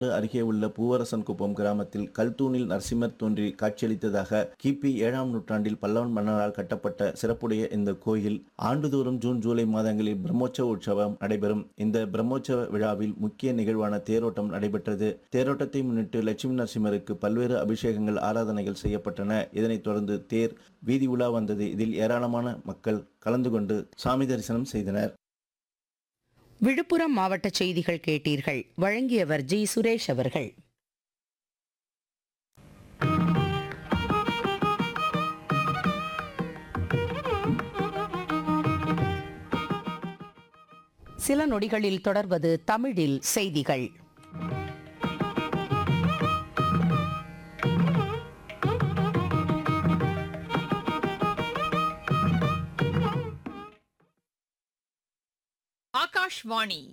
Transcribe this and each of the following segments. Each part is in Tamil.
அருகே உள்ள பூவரசன்குப்பம் கிராமத்தில் கல்தூணில் நரசிம்மர் தோன்றி காட்சியளித்ததாக கிபி 7ஆம் நூற்றாண்டில் பல்லவன் மன்னரால் கட்டப்பட்ட சிறப்புடைய இந்த கோயில் ஆண்டுதோறும் ஜூன் ஜூலை மாதங்களில் பிரம்மோற்சவ உற்சவம் நடைபெறும். இந்த பிரம்மோற்சவ விழாவில் முக்கிய நிகழ்வான தேரோட்டம் நடைபெற்றது. தேரோட்டத்தை முன்னிட்டு லட்சுமி நரசிம்மருக்கு பல்வேறு அபிஷேகங்கள் ஆராதனைகள் செய்யப்பட்டன. இதனைத் தொடர்ந்து தேர் வீதி உலா வந்தது. இதில் ஏராளமான மக்கள் கலந்து கொண்டு சாமி தரிசனம் செய்தனர். விழுப்புரம் மாவட்ட செய்திகள் கேட்டீர்கள். வழங்கியவர் ஜி சுரேஷ் அவர்கள். சில நொடிகளில் தொடர்வது தமிழில் செய்திகள். ஆகாஷ்வாணி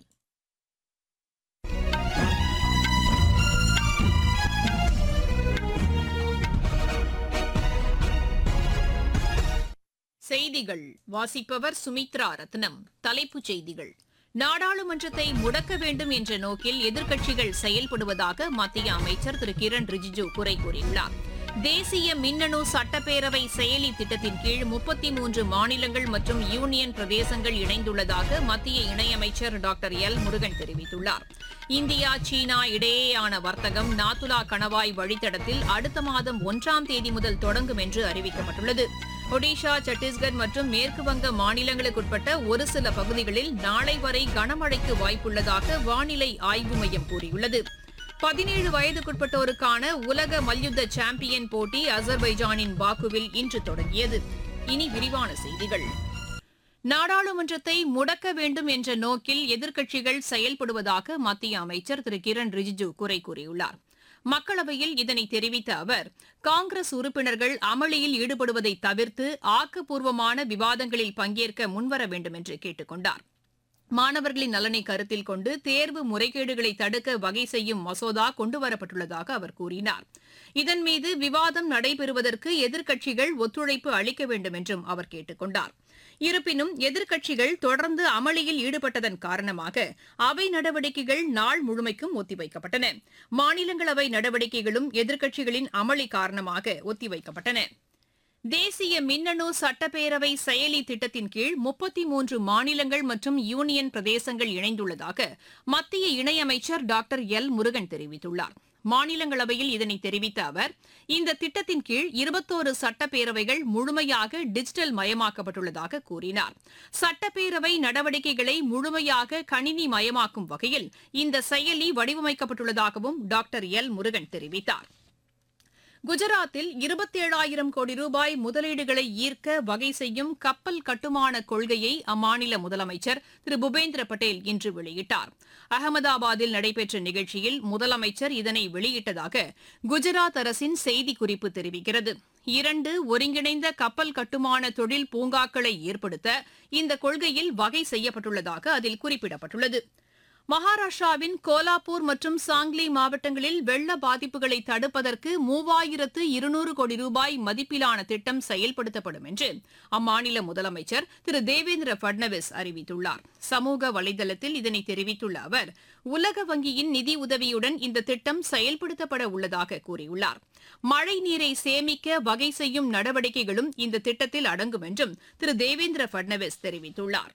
செய்திகள் வாசிப்பவர் சுமித்ரா ரத்னம். தலைப்புச் செய்திகள்: நாடாளுமன்றத்தை முடக்க வேண்டும் என்ற நோக்கில் எதிர்க்கட்சிகள் செயல்படுவதாக மத்திய அமைச்சர் திரு கிரண் ரிஜிஜு குறை கூறியுள்ளார். தேசிய மின்னணு சட்டப்பேரவை செயலி திட்டத்தின் கீழ் 33 மாநிலங்கள் மற்றும் யூனியன் பிரதேசங்கள் இணைந்துள்ளதாக மத்திய இணையமைச்சர் டாக்டர் எல் முருகன் தெரிவித்துள்ளார். இந்தியா சீனா இடையேயான வர்த்தகம் நாத்துலா கணவாய் வழித்தடத்தில் அடுத்த மாதம் 1ஆம் தேதி முதல் தொடங்கும் என்று அறிவிக்கப்பட்டுள்ளது. ஒடிஷா, சத்தீஸ்கர் மற்றும் மேற்குவங்க மாநிலங்களுக்குட்பட்ட ஒரு சில பகுதிகளில் நாளை வரை கனமழைக்கு வாய்ப்புள்ளதாக வானிலை ஆய்வு மையம் கூறியுள்ளது. 17 வயதுக்குட்பட்டோருக்கான உலக மல்யுத்த சாம்பியன் போட்டி அசர்பைஜானின் பாக்குவில் இன்று தொடங்கியது. இனி விரிவான செய்திகள். நாடாளுமன்றத்தை முடக்க வேண்டும் என்ற நோக்கில் எதிர்க்கட்சிகள் செயல்படுவதாக மத்திய அமைச்சர் திரு கிரண் ரிஜிஜு குறை கூறியுள்ளார். மக்களவையில் இதனை தெரிவித்த அவர், காங்கிரஸ் உறுப்பினர்கள் அமளியில் ஈடுபடுவதை தவிர்த்து ஆக்கப்பூர்வமான விவாதங்களில் பங்கேற்க முன்வர வேண்டும் என்று கேட்டுக் கொண்டார். மாணவர்களின் நலனை கருத்தில் கொண்டு தேர்வு முறைகேடுகளை தடுக்க வகை செய்யும் மசோதா கொண்டுவரப்பட்டுள்ளதாக அவர் கூறினார். இதன் மீது விவாதம் நடைபெறுவதற்கு எதிர்க்கட்சிகள் ஒத்துழைப்பு அளிக்க வேண்டும் என்றும் அவர் கேட்டுக் கொண்டார். இருப்பினும் எதிர்க்கட்சிகள் தொடர்ந்து அமளியில் ஈடுபட்டதன் காரணமாக அவை நடவடிக்கைகள் நாள் முழுமைக்கும் ஒத்திவைக்கப்பட்டன. மாநிலங்களவை நடவடிக்கைகளும் எதிர்க்கட்சிகளின் அமளி காரணமாக ஒத்திவைக்கப்பட்டன. தேசிய மின்னணு சட்டப்பேரவை செயலி திட்டத்தின் கீழ் 33 மாநிலங்கள் மற்றும் யூனியன் பிரதேசங்கள் இணைந்துள்ளதாக மத்திய இணையமைச்சர் டாக்டர் எல் முருகன் தெரிவித்துள்ளார். மாநிலங்களவையில் இதனை தெரிவித்த அவர், இந்த திட்டத்தின் கீழ் 21 சட்டப்பேரவைகள் முழுமையாக டிஜிட்டல் மயமாக்கப்பட்டுள்ளதாக கூறினார். சட்டப்பேரவை நடவடிக்கைகளை முழுமையாக கணினி மயமாக்கும் வகையில் இந்த செயலி வடிவமைக்கப்பட்டுள்ளதாகவும் டாக்டர் எல் முருகன் தெரிவித்தார். குஜராத்தில் 27,000 கோடி ரூபாய் முதலீடுகளை ஈர்க்க வகை செய்யும் கப்பல் கட்டுமான கொள்கையை அம்மாநில முதலமைச்சர் திரு பூபேந்திர பட்டேல் இன்று வெளியிட்டார். அகமதாபாத்தில் நடைபெற்ற நிகழ்ச்சியில் முதலமைச்சர் இதனை வெளியிட்டதாக குஜராத் அரசின் செய்திக்குறிப்பு தெரிவிக்கிறது. 2 ஒருங்கிணைந்த கப்பல் கட்டுமான தொழில் பூங்காக்களை ஏற்படுத்த இந்த கொள்கையில் வகை செய்யப்பட்டுள்ளதாக அதில் குறிப்பிடப்பட்டுள்ளது. மகாராஷ்டிராவின் கோலாப்பூர் மற்றும் சாங்லி மாவட்டங்களில் வெள்ள பாதிப்புகளை தடுப்பதற்கு 3,200 கோடி ரூபாய் மதிப்பிலான திட்டம் செயல்படுத்தப்படும் என்று அம்மாநில முதலமைச்சர் திரு தேவேந்திர பட்னவிஸ் அறிவித்துள்ளார். சமூக வலைதளத்தில் இதனை தெரிவித்துள்ள அவர், உலக வங்கியின் நிதி உதவியுடன் இந்த திட்டம் செயல்படுத்தப்பட உள்ளதாக கூறியுள்ளார். மழை நீரை சேமிக்க வகை செய்யும் நடவடிக்கைகளும் இந்த திட்டத்தில் அடங்கும் என்றும் திரு தேவேந்திர பட்னவிஸ் தெரிவித்துள்ளார்.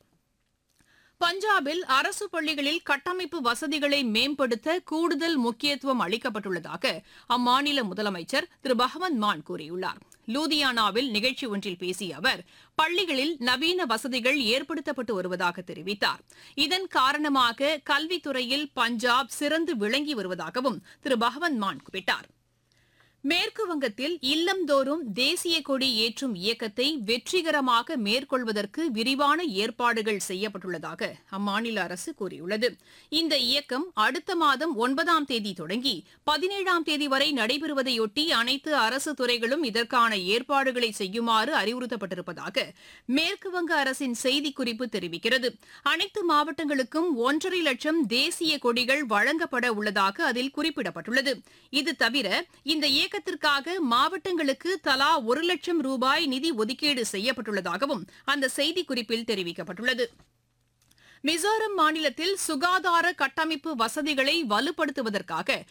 பஞ்சாபில் அரசு பள்ளிகளில் கட்டமைப்பு வசதிகளை மேம்படுத்த கூடுதல் முக்கியத்துவம் அளிக்கப்பட்டுள்ளதாக அம்மாநில முதலமைச்சர் திரு பகவந்த் மான் கூறியுள்ளார். லூதியானாவில் நிகழ்ச்சி ஒன்றில் பேசிய அவர், பள்ளிகளில் நவீன வசதிகள் ஏற்படுத்தப்பட்டு வருவதாக தெரிவித்தார். இதன் காரணமாக கல்வித்துறையில் பஞ்சாப் சிறந்து விளங்கி வருவதாகவும் திரு பகவந்த் மான் குறிப்பிட்டார். மேற்கு வங்கத்தில் இல்லந்தோறும் தேசிய கொடி ஏற்றும் இயக்கத்தை வெற்றிகரமாக மேற்கொள்வதற்கு விரிவான ஏற்பாடுகள் செய்யப்பட்டுள்ளதாக அம்மாநில அரசு கூறியுள்ளது. இந்த இயக்கம் அடுத்த மாதம் 9ஆம் தேதி தொடங்கி 17ஆம் தேதி வரை நடைபெறுவதையொட்டி அனைத்து அரசு துறைகளும் இதற்கான ஏற்பாடுகளை செய்யுமாறு அறிவுறுத்தப்பட்டிருப்பதாக மேற்கு வங்க அரசின் செய்திக்குறிப்பு தெரிவிக்கிறது. அனைத்து மாவட்டங்களுக்கும் 1,50,000 லட்சம் தேசிய கொடிகள் வழங்கப்பட உள்ளதாக அதில் குறிப்பிடப்பட்டுள்ளது. இது தவிர இந்த இயக்கத்திற்காக மாவட்டங்களுக்கு தலா 1 லட்சம் ரூபாய் நிதி ஒதுக்கீடு செய்யப்பட்டுள்ளதாகவும் அந்த செய்திக்குறிப்பில் தெரிவிக்கப்பட்டுள்ளது. மிசோரம் மாநிலத்தில் சுகாதார கட்டமைப்பு வசதிகளை வலுப்படுத்துவதற்காக